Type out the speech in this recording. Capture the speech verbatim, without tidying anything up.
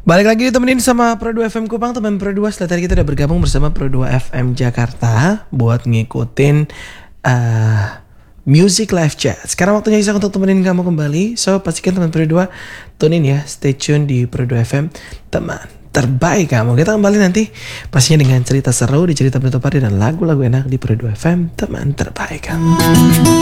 Balik lagi ditemenin sama Pro dua F M Kupang, teman Pro dua. Setelah tadi kita udah bergabung bersama Pro dua F M Jakarta buat ngikutin uh, Music Live Chat. Sekarang waktunya Isak untuk temenin kamu kembali. So pastikan teman Pro dua tune in ya, stay tune di Pro dua F M, teman terbaik kamu. Kita kembali nanti pastinya dengan cerita seru di cerita penutup hari dan lagu-lagu enak di Pro dua F M, teman terbaik kamu.